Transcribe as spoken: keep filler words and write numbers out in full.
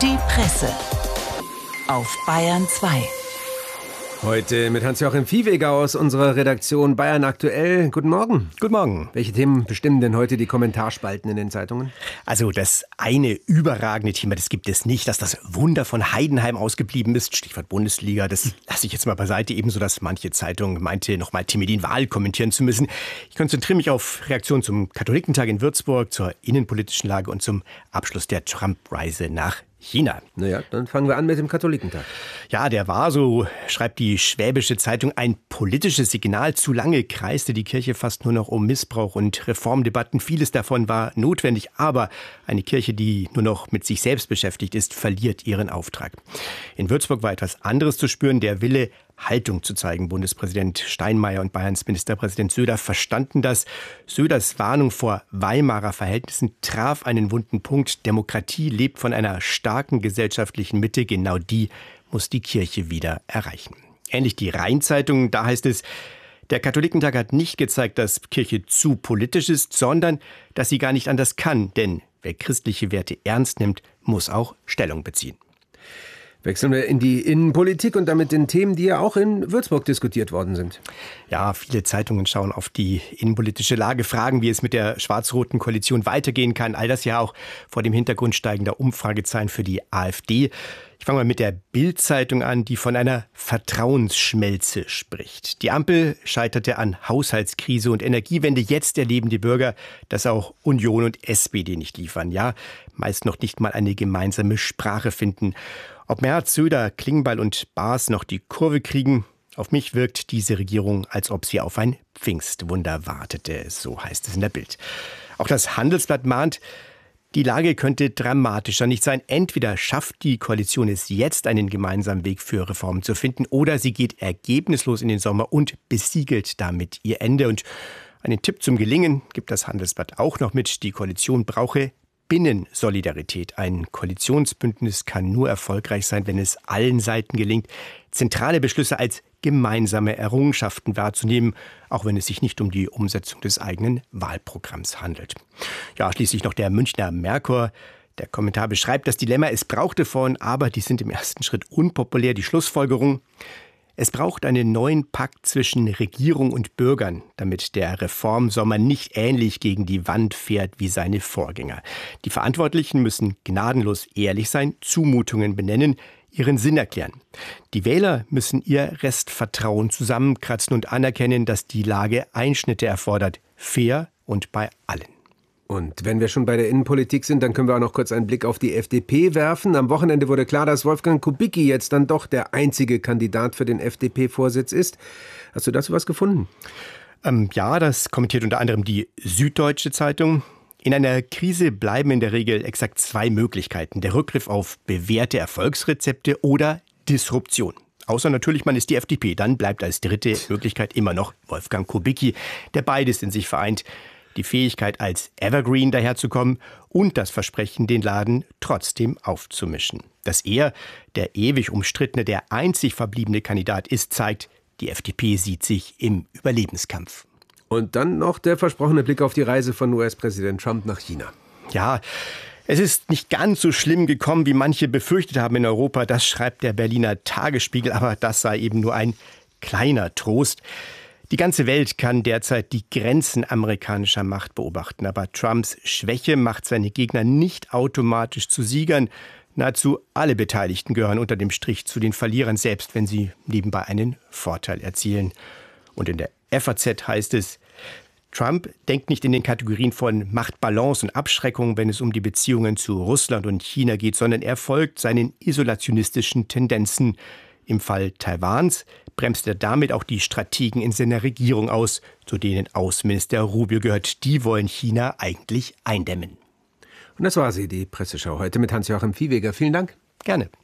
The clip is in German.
Die Presse auf Bayern zwei. Heute mit Hans-Joachim Viehweger aus unserer Redaktion Bayern Aktuell. Guten Morgen. Guten Morgen. Welche Themen bestimmen denn heute die Kommentarspalten in den Zeitungen? Also das eine überragende Thema, das gibt es nicht, dass das Wunder von Heidenheim ausgeblieben ist. Stichwort Bundesliga, das lasse ich jetzt mal beiseite. Ebenso, dass manche Zeitung meinte, nochmal Timidin-Wahl kommentieren zu müssen. Ich konzentriere mich auf Reaktionen zum Katholikentag in Würzburg, zur innenpolitischen Lage und zum Abschluss der Trump-Reise nach China. Naja, dann fangen wir an mit dem Katholikentag. Ja, der war, so schreibt die Schwäbische Zeitung, ein politisches Signal. Zu lange kreiste die Kirche fast nur noch um Missbrauch und Reformdebatten. Vieles davon war notwendig, aber eine Kirche, die nur noch mit sich selbst beschäftigt ist, verliert ihren Auftrag. In Würzburg war etwas anderes zu spüren, der Wille, Haltung zu zeigen. Bundespräsident Steinmeier und Bayerns Ministerpräsident Söder verstanden das. Söders Warnung vor Weimarer Verhältnissen traf einen wunden Punkt. Demokratie lebt von einer starken gesellschaftlichen Mitte. Genau die muss die Kirche wieder erreichen. Ähnlich die Rhein-Zeitung, da heißt es, der Katholikentag hat nicht gezeigt, dass Kirche zu politisch ist, sondern dass sie gar nicht anders kann. Denn wer christliche Werte ernst nimmt, muss auch Stellung beziehen. Wechseln wir in die Innenpolitik und damit den Themen, die ja auch in Würzburg diskutiert worden sind. Ja, viele Zeitungen schauen auf die innenpolitische Lage, fragen, wie es mit der schwarz-roten Koalition weitergehen kann. All das ja auch vor dem Hintergrund steigender Umfragezahlen für die AfD. Ich fange mal mit der Bild-Zeitung an, die von einer Vertrauensschmelze spricht. Die Ampel scheiterte an Haushaltskrise und Energiewende. Jetzt erleben die Bürger, dass auch Union und S P D nicht liefern. Ja, meist noch nicht mal eine gemeinsame Sprache finden. Ob Merz, Söder, Klingbeil und Baas noch die Kurve kriegen, auf mich wirkt diese Regierung, als ob sie auf ein Pfingstwunder wartete. So heißt es in der Bild. Auch das Handelsblatt mahnt, die Lage könnte dramatischer nicht sein. Entweder schafft die Koalition es jetzt, einen gemeinsamen Weg für Reformen zu finden, oder sie geht ergebnislos in den Sommer und besiegelt damit ihr Ende. Und einen Tipp zum Gelingen gibt das Handelsblatt auch noch mit. Die Koalition brauche Binnensolidarität. Ein Koalitionsbündnis kann nur erfolgreich sein, wenn es allen Seiten gelingt, zentrale Beschlüsse als gemeinsame Errungenschaften wahrzunehmen, auch wenn es sich nicht um die Umsetzung des eigenen Wahlprogramms handelt. Ja, schließlich noch der Münchner Merkur. Der Kommentar beschreibt das Dilemma, es braucht Reformen, aber die sind im ersten Schritt unpopulär. Die Schlussfolgerung: Es braucht einen neuen Pakt zwischen Regierung und Bürgern, damit der Reformsommer nicht ähnlich gegen die Wand fährt wie seine Vorgänger. Die Verantwortlichen müssen gnadenlos ehrlich sein, Zumutungen benennen, ihren Sinn erklären. Die Wähler müssen ihr Restvertrauen zusammenkratzen und anerkennen, dass die Lage Einschnitte erfordert, fair und bei allen. Und wenn wir schon bei der Innenpolitik sind, dann können wir auch noch kurz einen Blick auf die F D P werfen. Am Wochenende wurde klar, dass Wolfgang Kubicki jetzt dann doch der einzige Kandidat für den F D P-Vorsitz ist. Hast du dazu was gefunden? Ähm, ja, das kommentiert unter anderem die Süddeutsche Zeitung. In einer Krise bleiben in der Regel exakt zwei Möglichkeiten: Der Rückgriff auf bewährte Erfolgsrezepte oder Disruption. Außer natürlich, man ist die F D P. Dann bleibt als dritte Möglichkeit immer noch Wolfgang Kubicki, der beides in sich vereint. Die Fähigkeit, als Evergreen daherzukommen und das Versprechen, den Laden trotzdem aufzumischen. Dass er, der ewig umstrittene, der einzig verbliebene Kandidat ist, zeigt, die F D P sieht sich im Überlebenskampf. Und dann noch der versprochene Blick auf die Reise von U S-Präsident Trump nach China. Ja, es ist nicht ganz so schlimm gekommen, wie manche befürchtet haben in Europa. Das schreibt der Berliner Tagesspiegel, aber das sei eben nur ein kleiner Trost. Die ganze Welt kann derzeit die Grenzen amerikanischer Macht beobachten. Aber Trumps Schwäche macht seine Gegner nicht automatisch zu Siegern. Nahezu alle Beteiligten gehören unter dem Strich zu den Verlierern, selbst wenn sie nebenbei einen Vorteil erzielen. Und in der F A Z heißt es, Trump denkt nicht in den Kategorien von Machtbalance und Abschreckung, wenn es um die Beziehungen zu Russland und China geht, sondern er folgt seinen isolationistischen Tendenzen. Im Fall Taiwans bremst er damit auch die Strategen in seiner Regierung aus, zu denen Außenminister Rubio gehört. Die wollen China eigentlich eindämmen. Und das war sie, die Presseschau heute mit Hans-Joachim Viehweger. Vielen Dank. Gerne.